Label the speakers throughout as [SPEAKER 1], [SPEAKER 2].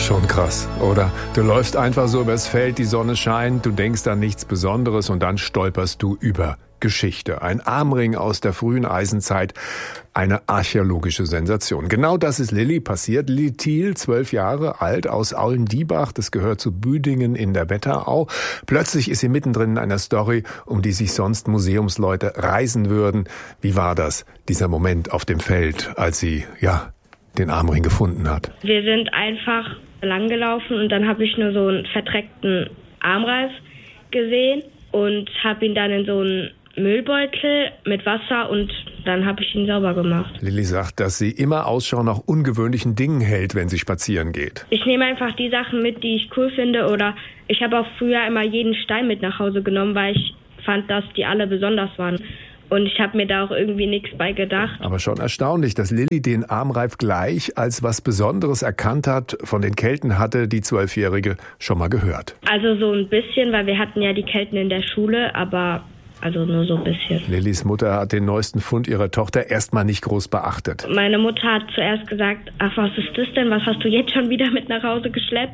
[SPEAKER 1] Schon krass, oder? Du läufst einfach so übers Feld, die Sonne scheint, du denkst an nichts Besonderes und dann stolperst du über Geschichte. Ein Armring aus der frühen Eisenzeit, eine archäologische Sensation. Genau das ist Lilly passiert. Lilly Thiel, 12 Jahre alt, aus Aulendibach, das gehört zu Büdingen in der Wetterau. Plötzlich ist sie mittendrin in einer Story, um die sich sonst Museumsleute reisen würden. Wie war das, dieser Moment auf dem Feld, als sie, den Armring gefunden hat?
[SPEAKER 2] Wir sind einfach langgelaufen und dann habe ich nur so einen verdreckten Armreif gesehen und habe ihn dann in so einen Müllbeutel mit Wasser und dann habe ich ihn sauber gemacht.
[SPEAKER 1] Lilly sagt, dass sie immer Ausschau nach ungewöhnlichen Dingen hält, wenn sie spazieren geht.
[SPEAKER 2] Ich nehme einfach die Sachen mit, die ich cool finde, oder ich habe auch früher immer jeden Stein mit nach Hause genommen, weil ich fand, dass die alle besonders waren. Und ich habe mir da auch irgendwie nichts bei gedacht.
[SPEAKER 1] Aber schon erstaunlich, dass Lilly den Armreif gleich als was Besonderes erkannt hat. Von den Kelten hatte die 12-Jährige schon mal gehört.
[SPEAKER 2] Also so ein bisschen, weil wir hatten ja die Kelten in der Schule, aber also nur so ein bisschen.
[SPEAKER 1] Lillys Mutter hat den neuesten Fund ihrer Tochter erstmal nicht groß beachtet.
[SPEAKER 2] Meine Mutter hat zuerst gesagt, ach, was ist das denn? Was hast du jetzt schon wieder mit nach Hause geschleppt?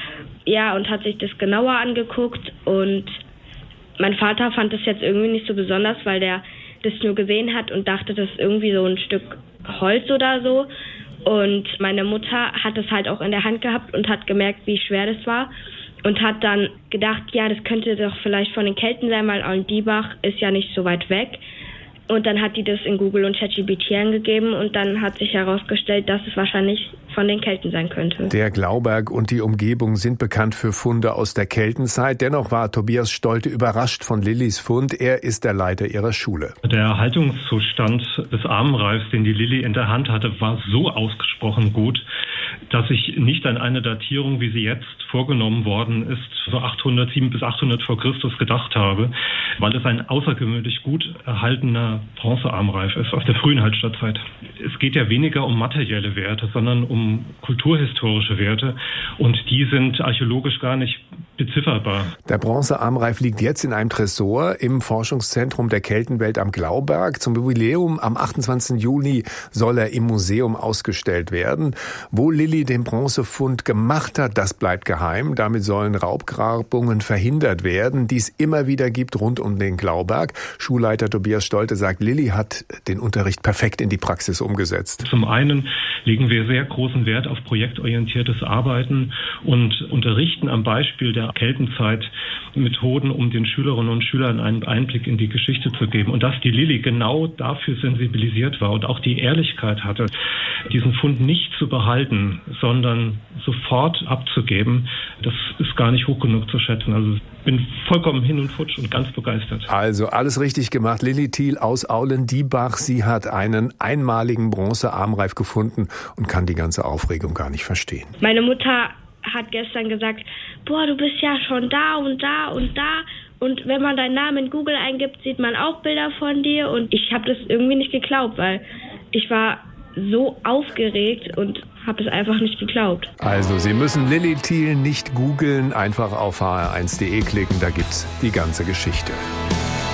[SPEAKER 2] Ja, und hat sich das genauer angeguckt. Und mein Vater fand das jetzt irgendwie nicht so besonders, weil der das nur gesehen hat und dachte, das ist irgendwie so ein Stück Holz oder so. Und meine Mutter hat es halt auch in der Hand gehabt und hat gemerkt, wie schwer das war. Und hat dann gedacht, ja, das könnte doch vielleicht von den Kelten sein, weil Aulendibach ist ja nicht so weit weg. Und dann hat die das in Google und ChatGPT eingegeben und dann hat sich herausgestellt, dass es wahrscheinlich von den Kelten sein könnte.
[SPEAKER 1] Der Glauberg und die Umgebung sind bekannt für Funde aus der Keltenzeit. Dennoch war Tobias Stolte überrascht von Lillys Fund. Er ist der Leiter ihrer Schule.
[SPEAKER 3] Der Erhaltungszustand des Armreifs, den die Lilly in der Hand hatte, war so ausgesprochen gut, dass ich nicht an eine Datierung, wie sie jetzt vorgenommen worden ist, so 807 bis 800 vor Christus gedacht habe, weil es ein außergewöhnlich gut erhaltener Bronzearmreif ist aus der frühen Hallstattzeit. Es geht ja weniger um materielle Werte, sondern um kulturhistorische Werte und die sind archäologisch gar nicht bezifferbar.
[SPEAKER 1] Der Bronzearmreif liegt jetzt in einem Tresor im Forschungszentrum der Keltenwelt am Glauberg. Zum Jubiläum am 28. Juni soll er im Museum ausgestellt werden. Wo Lilly den Bronzefund gemacht hat, das bleibt geheim. Damit sollen Raubgrabungen verhindert werden, die es immer wieder gibt rund um den Glauberg. Schulleiter Tobias Stolte sagt, Lilly hat den Unterricht perfekt in die Praxis umgesetzt.
[SPEAKER 3] Zum einen legen wir sehr großen Wert auf projektorientiertes Arbeiten und unterrichten am Beispiel der Keltenzeit Methoden, um den Schülerinnen und Schülern einen Einblick in die Geschichte zu geben. Und dass die Lilly genau dafür sensibilisiert war und auch die Ehrlichkeit hatte, diesen Fund nicht zu behalten, sondern sofort abzugeben, das ist gar nicht hoch genug zu schätzen. Also ich bin vollkommen hin und futsch und ganz begeistert.
[SPEAKER 1] Also alles richtig gemacht. Lilly Thiel aus Aulendibach. Sie hat einen einmaligen Bronzearmreif gefunden und kann die ganze Aufregung gar nicht verstehen.
[SPEAKER 2] Meine Mutter hat gestern gesagt, boah, du bist ja schon da und da und da. Und wenn man deinen Namen in Google eingibt, sieht man auch Bilder von dir. Und ich habe das irgendwie nicht geglaubt, weil ich war so aufgeregt und habe es einfach nicht geglaubt.
[SPEAKER 1] Also, Sie müssen Lilly Thiel nicht googeln, einfach auf hr1.de klicken, da gibt's die ganze Geschichte.